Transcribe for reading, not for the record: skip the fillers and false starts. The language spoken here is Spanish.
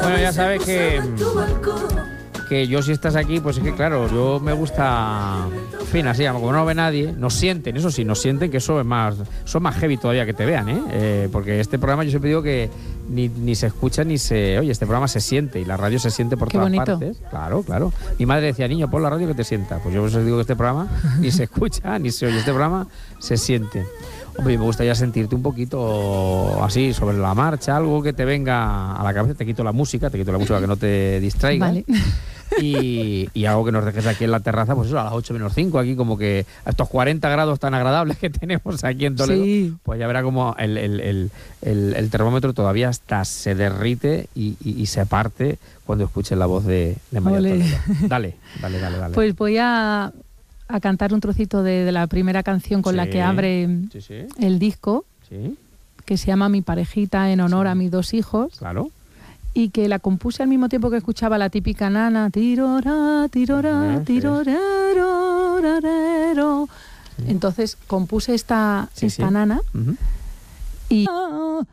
Bueno, ya sabes que yo, si estás aquí, pues es que claro, yo me gusta, en fin, así, como no ve nadie, nos sienten, eso sí, nos sienten, que eso es más, son más heavy todavía que te vean, porque este programa yo siempre digo que ni se escucha ni se oye, este programa se siente y la radio se siente por Qué todas bonito. partes. Claro, claro. Mi madre decía, niño, pon la radio que te sienta. Pues yo os digo que este programa ni se escucha ni se oye, este programa se siente. Hombre, me gustaría sentirte un poquito así, sobre la marcha, algo que te venga a la cabeza. Te quito la música que no te distraiga. Vale. Y algo que nos dejes aquí en la terraza, pues eso, a las 8 menos 5, aquí como que a estos 40 grados tan agradables que tenemos aquí en Toledo, Sí. pues ya verá como el termómetro todavía hasta se derrite y se parte cuando escuches la voz de María Ole. Toledo. Dale. Pues voy a cantar un trocito de la primera canción con la que abre Sí. el disco, Sí, que se llama Mi parejita, en honor a mis 2 hijos. claro. Y que la compuse al mismo tiempo que escuchaba la típica nana, tirora, tirora, Sí. tirorero, rarero. Entonces compuse esta Sí. nana Ujú. y